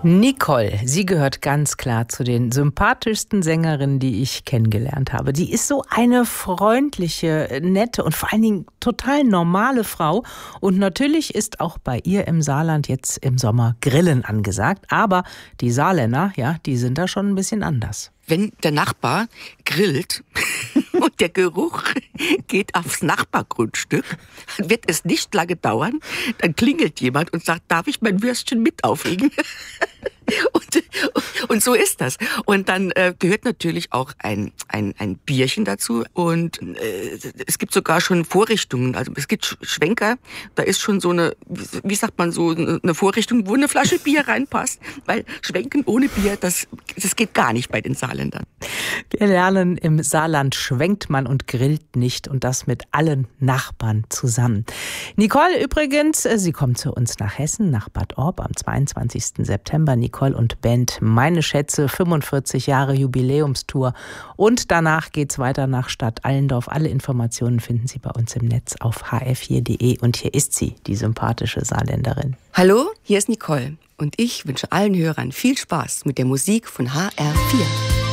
Nicole, sie gehört ganz klar zu den sympathischsten Sängerinnen, die ich kennengelernt habe. Die ist so eine freundliche, nette und vor allen Dingen total normale Frau. Und natürlich ist auch bei ihr im Saarland jetzt im Sommer Grillen angesagt. Aber die Saarländer, ja, die sind da schon ein bisschen anders. Wenn der Nachbar grillt und der Geruch geht aufs Nachbargrundstück, dann wird es nicht lange dauern. Dann klingelt jemand und sagt, darf ich mein Würstchen mit aufhängen? Und so ist das. Und dann gehört natürlich auch ein Bierchen dazu. Und es gibt sogar schon Vorrichtungen. Also es gibt Schwenker, da ist schon so eine, wie sagt man, so eine Vorrichtung, wo eine Flasche Bier reinpasst. Weil Schwenken ohne Bier, das geht gar nicht bei den Saarländern. Wir lernen, im Saarland schwenkt man und grillt nicht. Und das mit allen Nachbarn zusammen. Nicole übrigens, sie kommt zu uns nach Hessen, nach Bad Orb am 22. September. Nicole und Band Meine Schätze, 45 Jahre Jubiläumstour. Und danach geht's weiter nach Stadt Allendorf. Alle Informationen finden Sie bei uns im Netz auf hr4.de. Und hier ist sie, die sympathische Saarländerin. Hallo, hier ist Nicole. Und ich wünsche allen Hörern viel Spaß mit der Musik von HR4.